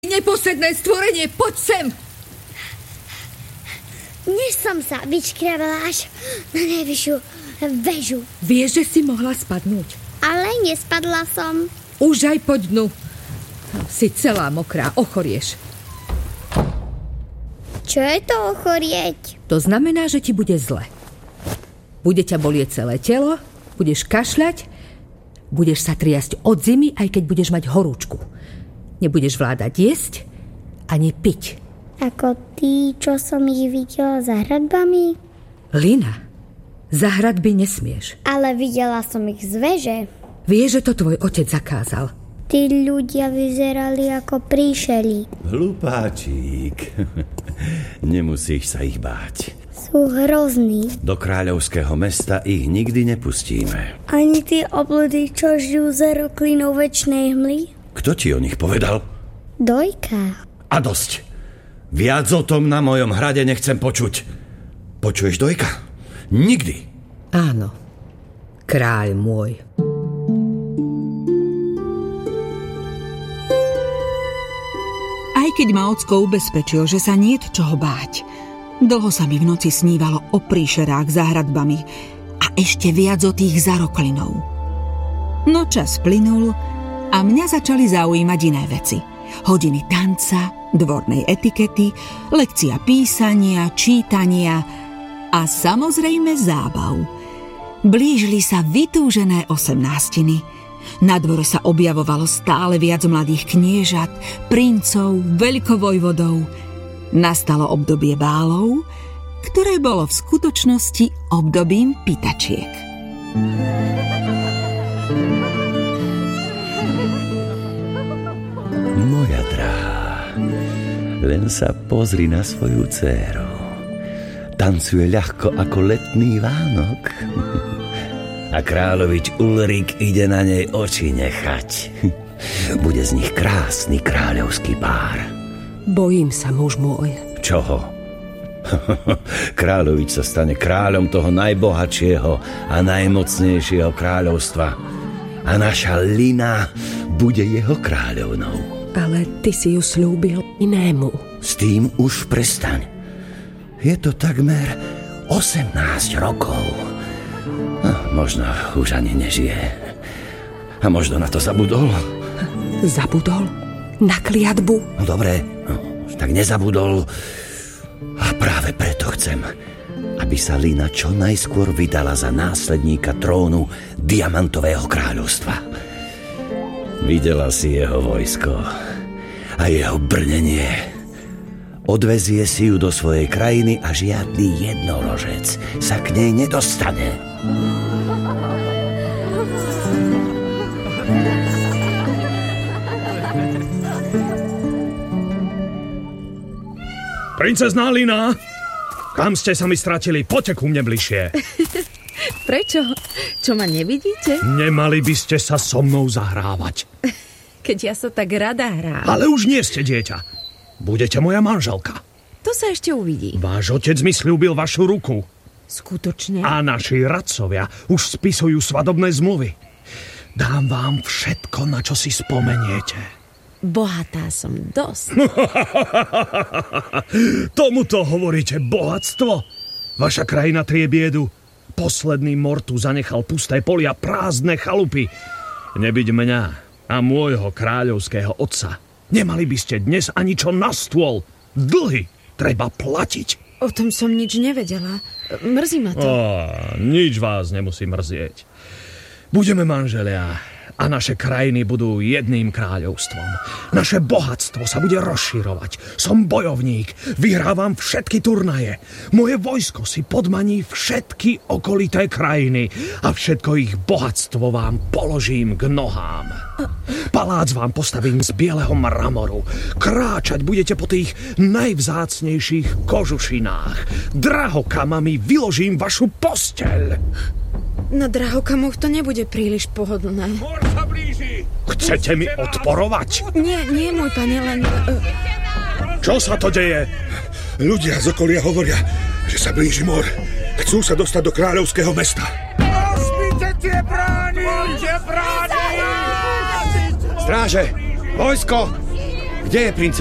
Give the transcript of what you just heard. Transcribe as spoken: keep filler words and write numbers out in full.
Neposedné stvorenie, poď sem! Než som sa vyčkrávala až na najvyššiu väžu. Vieš, že si mohla spadnúť? Ale nespadla som. Už aj po dnu. Si celá mokrá, ochorieš. Čo je to ochorieť? To znamená, že ti bude zle. Bude ťa bolieť celé telo, budeš kašľať, budeš sa triasť od zimy, aj keď budeš mať horúčku. Nebudeš vládať jesť ani piť. Ako tí, čo som ich videla za hradbami? Lina, za hradby nesmieš. Ale videla som ich z veže. Vieš, že to tvoj otec zakázal. Tí ľudia vyzerali ako príšeri. Hlupáčik. Nemusíš sa ich báť. Sú hrozní. Do kráľovského mesta ich nikdy nepustíme. Ani tí obludí, čo žijú za roklinou večnej hmly? Kto ti o nich povedal? Dojka. A dosť. Viac o tom na mojom hrade nechcem počuť. Počuješ, Dojka? Nikdy. Áno. Kráľ môj. Aj keď ma ocko ubezpečil, že sa niet čoho báť, dlho sa mi v noci snívalo o príšerách za hradbami a ešte viac o tých za roklinou. No čas plynul a mňa začali zaujímať iné veci. Hodiny tanca, dvornej etikety, lekcia písania, čítania a samozrejme zábav. Blížili sa vytúžené osemnástiny. Na dvore sa objavovalo stále viac mladých kniežat, princov, veľkovojvodov. Nastalo obdobie bálov, ktoré bolo v skutočnosti obdobím pýtačiek. Moja drahá, len sa pozri na svoju dcéru. Tancuje ľahko ako letný Vánok. A kráľovič Ulrik ide na nej oči nechať. Bude z nich krásny kráľovský pár. Bojím sa, muž môj. Čoho? Kráľovič sa stane kráľom toho najbohatšieho a najmocnejšieho kráľovstva. A naša Lina bude jeho kráľovnou. Ale ty si ju slúbil inému. S tým už prestaň. Je to takmer osemnásť rokov. No, možno už ani nežije. A možno na to zabudol. Zabudol? Na kliatbu? No dobre, no, tak nezabudol. A práve preto chcem, aby sa Lina čo najskôr vydala za následníka trónu Diamantového kráľovstva. Videla si jeho vojsko a jeho brnenie. Odvezie si ju do svojej krajiny a žiadny jednorožec sa k nej nedostane. Princezná Lina, kam ste sa mi stratili? Poďte ku mne bližšie. Prečo? Čo, ma nevidíte? Nemali by ste sa so mnou zahrávať. Keď ja sa tak rada hrám. Ale už nie ste dieťa. Budete moja manželka. To sa ešte uvidí. Váš otec mi sľúbil vašu ruku. Skutočne? A naši radcovia už spisujú svadobné zmluvy. Dám vám všetko, na čo si spomeniete. Bohatá som dosť. Tomuto hovoríte bohatstvo? Vaša krajina trie biedu. Posledný mor tu zanechal pusté polia, prázdne chalupy. Nebyť mňa a môjho kráľovského otca, nemali by ste dnes ani čo na stôl. Dlhy treba platiť. O tom som nič nevedela. Mrzí ma to. Ó, nič vás nemusí mrzieť. Budeme manželia a naše krajiny budú jedným kráľovstvom. Naše bohatstvo sa bude rozširovať. Som bojovník, vyhrávam všetky turnaje. Moje vojsko si podmaní všetky okolité krajiny a všetko ich bohatstvo vám položím k nohám. Palác vám postavím z bieleho mramoru. Kráčať budete po tých najvzácnejších kožušinách. Drahokamami vyložím vašu posteľ. Na drahokamoch to nebude príliš pohodlné. Mor sa blíži! Chcete mi odporovať? Nie, nie, môj pane, len... Čo sa to deje? Ľudia z okolia hovoria, že sa blíži mor. Chcú sa dostať do kráľovského mesta. Rozbite tie brány! Tie brány! Stráže! Vojsko! Kde je princezna?